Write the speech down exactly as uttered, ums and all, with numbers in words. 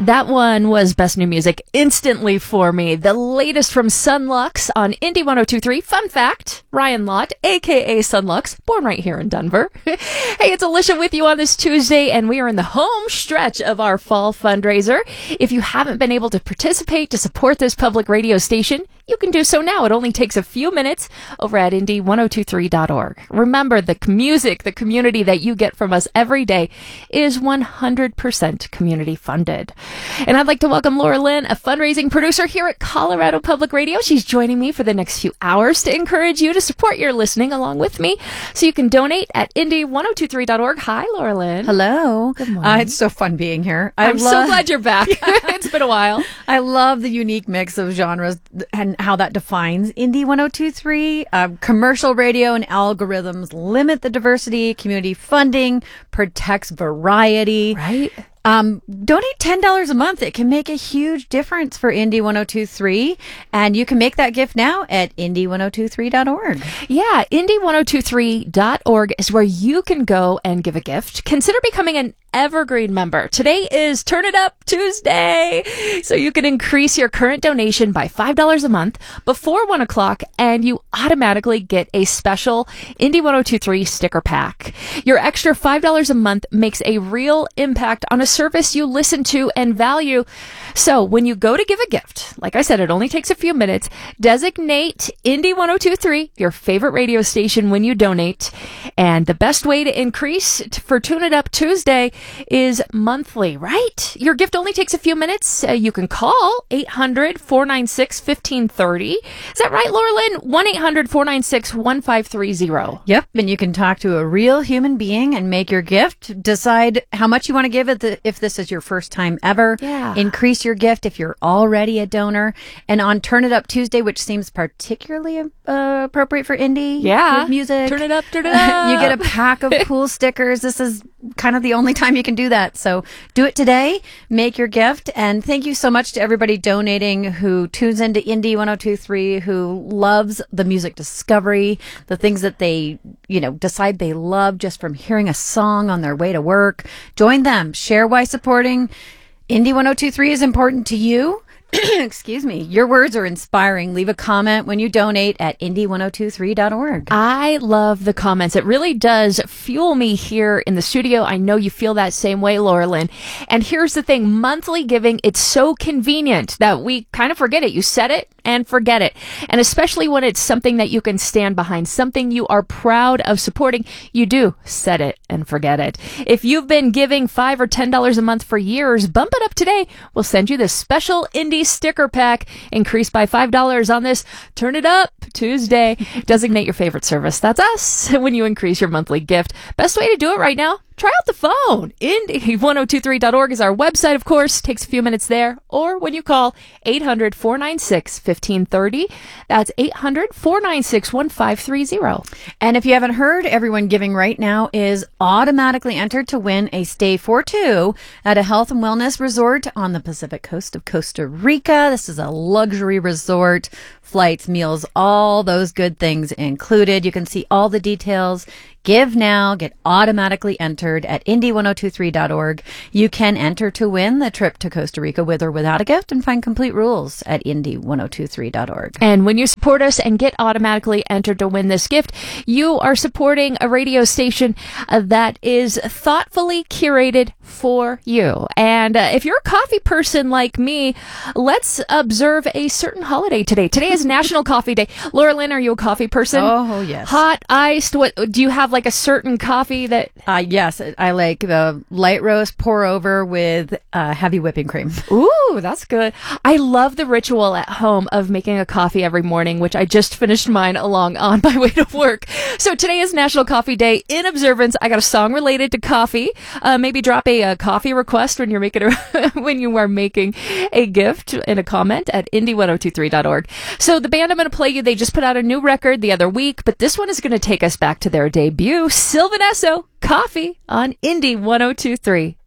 That one was Best New Music instantly for me. The latest from Sunlux on Indie one oh two three. Fun fact, Ryan Lott, a k a. Sunlux, born right here in Denver. Hey, it's Alicia with you on this Tuesday, and we are in the home stretch of our fall fundraiser. If you haven't been able to participate to support this public radio station, you can do so now. It only takes a few minutes over at indie one oh two three dot org. Remember, the music, the community that you get from us every day is one hundred percent community funded. And I'd like to welcome Laura Lynn, a fundraising producer here at Colorado Public Radio. She's joining me for the next few hours to encourage you to support your listening along with me. So you can donate at indie one oh two three dot org. Hi, Laura Lynn. Hello. Good morning. Uh, it's so fun being here. I I'm love, so glad you're back. It's been a while. I love the unique mix of genres and how that defines Indie one oh two three. Uh, commercial radio and algorithms limit the diversity. Community funding protects variety. Right? Um, donate ten dollars a month. It can make a huge difference for Indie one oh two three. And you can make that gift now at indie one oh two three dot org. Yeah, indie one oh two three dot org is where you can go and give a gift. Consider becoming an Evergreen member. Today is Turn It Up Tuesday. So you can increase your current donation by five dollars a month before one o'clock, and you automatically get a special Indie one oh two three sticker pack. Your extra five dollars a month makes a real impact on a service you listen to and value. So when you go to give a gift, like I said, it only takes a few minutes. Designate Indie one oh two three, your favorite radio station, when you donate. And the best way to increase t- for Tune It Up Tuesday is monthly, right? Your gift only takes a few minutes. Uh, you can call eight hundred, four nine six, one five three zero. Is that right, Laura Lynn? one eight hundred, four nine six, one five three zero. Yep. And you can talk to a real human being and make your gift. Decide how much you want to give it the, if this is your first time ever. Yeah. Increase your gift if you're already a donor. And on Turn It Up Tuesday, which seems particularly uh, appropriate for indie Yeah. with music. Turn it up, turn it up. You get a pack of cool stickers. This is kind of the only time you can do that. So do it today. Make your gift. And thank you so much to everybody donating who tunes into Indie one oh two three, who loves the music discovery, the things that they, you know, decide they love just from hearing a song on their way to work. Join them. Share why supporting Indie one oh two three is important to you. Excuse me. Your words are inspiring. Leave a comment when you donate at indie one oh two three dot org. I love the comments. It really does fuel me here in the studio. I know you feel that same way, Laura Lynn. And here's the thing. Monthly giving, it's so convenient that we kind of forget it. You set it and forget it. And especially when it's something that you can stand behind, something you are proud of supporting, you do set it and forget it. If you've been giving five or ten dollars a month for years, bump it up today. We'll send you this special Indie sticker pack, increased by five dollars on this Turn It Up Tuesday. Designate your favorite service. That's us when you increase your monthly gift. Best way to do it right now, try out the phone. indie one oh two three dot org is our website, of course. Takes a few minutes there. Or when you call eight hundred, four nine six, one five three zero. That's eight hundred, four nine six, one five three zero. And if you haven't heard, everyone giving right now is automatically entered to win a stay for two at a health and wellness resort on the Pacific coast of Costa Rica. This is a luxury resort. Flights, meals, all those good things included. You can see all the details. Give now, get automatically entered at indie one oh two three dot org. You can enter to win the trip to Costa Rica with or without a gift and find complete rules at indie one oh two three dot org. And when you support us and get automatically entered to win this gift, you are supporting a radio station uh, that is thoughtfully curated for you. And uh, if you're a coffee person like me, let's observe a certain holiday today. Today is National Coffee Day. Laura Lynn, are you a coffee person? Oh, yes. Hot, iced? What do you have? Like a certain coffee that uh yes I like the light roast pour over with uh heavy whipping cream. Ooh, that's good. I love the ritual at home of making a coffee every morning, which I just finished mine along on my way to work. So today is National Coffee Day. In observance, I got a song related to coffee. Uh maybe drop a, a coffee request when you're making a when you are making a gift in a comment at indie one oh two three dot org. So the band I'm going to play you, they just put out a new record the other week, but this one is going to take us back to their debut. Sylvan Esso, Coffee on Indie one oh two three.